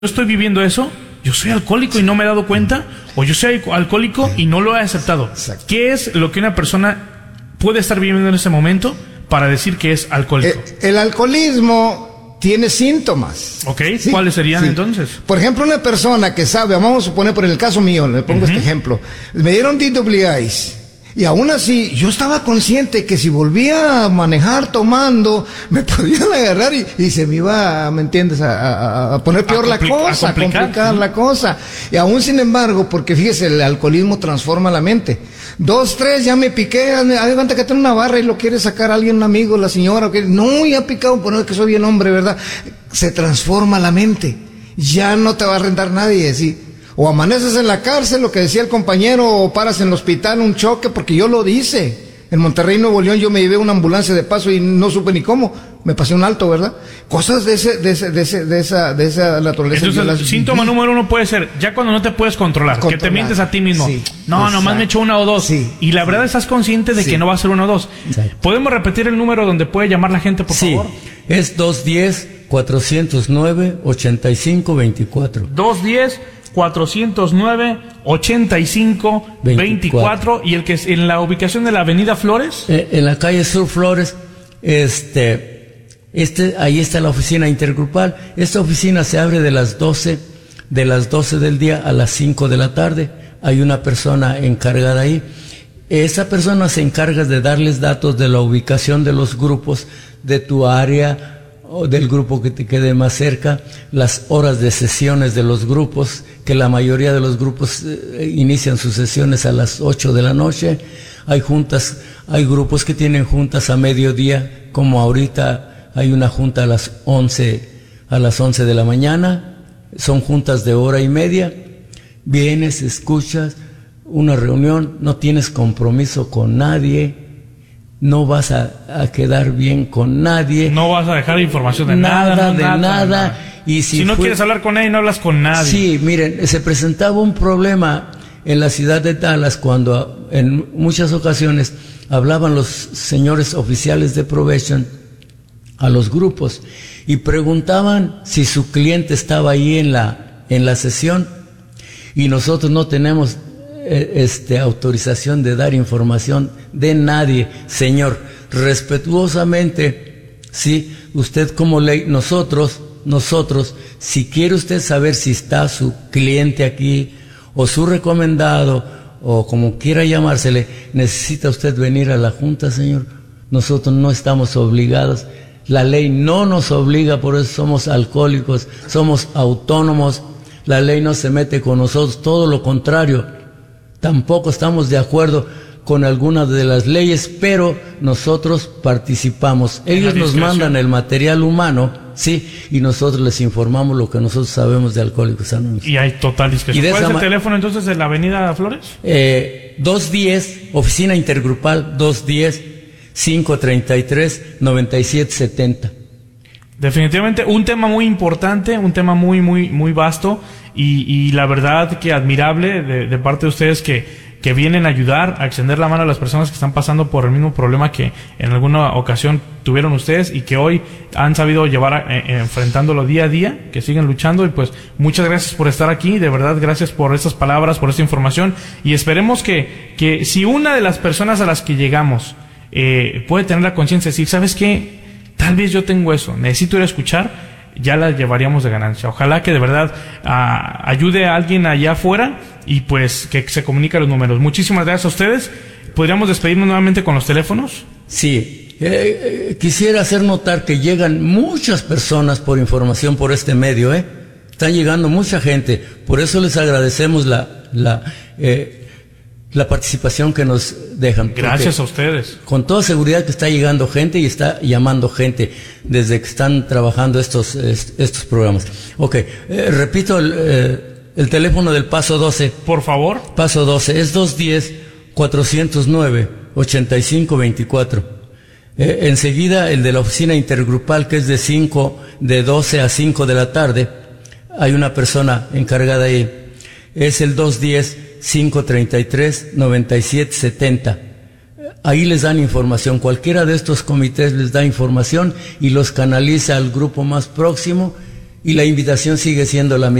estoy viviendo eso, yo soy alcohólico y no me he dado cuenta, o yo soy alcohólico y no lo he aceptado. Exacto. ¿Qué es lo que una persona puede estar viviendo en ese momento para decir que es alcohólico? El alcoholismo tiene síntomas. ¿Ok? ¿Sí? ¿Cuáles serían Sí. entonces? Por ejemplo, una persona que sabe, vamos a suponer por el caso mío, le pongo este ejemplo, me dieron DWIs. Y aún así, yo estaba consciente que si volvía a manejar tomando, me podían agarrar y se me iba, ¿me entiendes?, a poner peor la cosa, a complicar la cosa. Y aún sin embargo, porque fíjese, el alcoholismo transforma la mente. 2, 3, ya me piqué, haz cuenta que tiene una barra y lo quiere sacar alguien, un amigo, la señora, no, ya picado, pues no es que soy bien hombre, ¿verdad? Se transforma la mente. Ya no te va a rentar nadie, ¿sí? O amaneces en la cárcel, lo que decía el compañero, o paras en el hospital, un choque, porque yo lo hice. En Monterrey, Nuevo León, yo me llevé una ambulancia de paso y no supe ni cómo. Me pasé un alto, ¿verdad? Cosas de esa naturaleza. Entonces, el síntoma número 1 puede ser, ya cuando no te puedes controlar, que te mientes a ti mismo. Sí, no, exacto. nomás me echo 1 o 2. Sí, y la verdad estás consciente de que no va a ser 1 o 2. Exacto. ¿Podemos repetir el número donde puede llamar la gente, por favor? Sí, es 210-409-8524. 210-409-8524. Y el que es en la ubicación de la Avenida Flores. En la calle Sur Flores, ahí está la oficina intergrupal. Esta oficina se abre de las 12 del día a las 5 de la tarde. Hay una persona encargada ahí. Esa persona se encarga de darles datos de la ubicación de los grupos de tu área o del grupo que te quede más cerca, las horas de sesiones de los grupos, que la mayoría de los grupos inician sus sesiones a las 8 de la noche. Hay grupos que tienen juntas a mediodía, como ahorita hay una junta a las 11 de la mañana. Son juntas de hora y media. Vienes, escuchas una reunión, no tienes compromiso con nadie. No vas a quedar bien con nadie. No vas a dejar información de nada. Y si no quieres hablar con nadie, no hablas con nadie. Sí, miren, se presentaba un problema en la ciudad de Dallas cuando en muchas ocasiones hablaban los señores oficiales de probation a los grupos y preguntaban si su cliente estaba ahí en la sesión, y nosotros no tenemos autorización de dar información de nadie. Señor, respetuosamente, sí, usted como ley, nosotros, si quiere usted saber si está su cliente aquí o su recomendado o como quiera llamársele, necesita usted venir a la junta, señor. Nosotros no estamos obligados. La ley no nos obliga, por eso somos alcohólicos, somos autónomos. La ley no se mete con nosotros, todo lo contrario. Tampoco estamos de acuerdo con algunas de las leyes, pero nosotros participamos. Ellos nos mandan el material humano, sí, y nosotros les informamos lo que nosotros sabemos de Alcohólicos Anónimos. Y hay total discreción. ¿Cuál es el teléfono entonces de la Avenida Flores? 210, oficina intergrupal, 210-533-9770. Definitivamente un tema muy importante, un tema muy vasto, y la verdad que admirable de parte de ustedes que vienen a ayudar, a extender la mano a las personas que están pasando por el mismo problema que en alguna ocasión tuvieron ustedes y que hoy han sabido llevar enfrentándolo día a día, que siguen luchando. Y pues muchas gracias por estar aquí, de verdad gracias por estas palabras, por esta información, y esperemos que si una de las personas a las que llegamos puede tener la conciencia de decir, ¿sabes qué? Tal vez yo tengo eso, necesito ir a escuchar, ya la llevaríamos de ganancia. Ojalá que de verdad ayude a alguien allá afuera y pues que se comuniquen los números. Muchísimas gracias a ustedes. ¿Podríamos despedirnos nuevamente con los teléfonos? Sí, quisiera hacer notar que llegan muchas personas por información por este medio, Están llegando mucha gente, por eso les agradecemos la participación que nos dejan. Gracias a ustedes. Con toda seguridad que está llegando gente y está llamando gente desde que están trabajando estos programas. Ok, repito el teléfono del Paso 12. Por favor. Paso 12 es 210-409-8524. Enseguida el de la oficina intergrupal, que es de 12 a 5 de la tarde. Hay una persona encargada ahí. Es el 210-533-9770. Ahí les dan información. Cualquiera de estos comités les da información y los canaliza al grupo más próximo y la invitación sigue siendo la misma.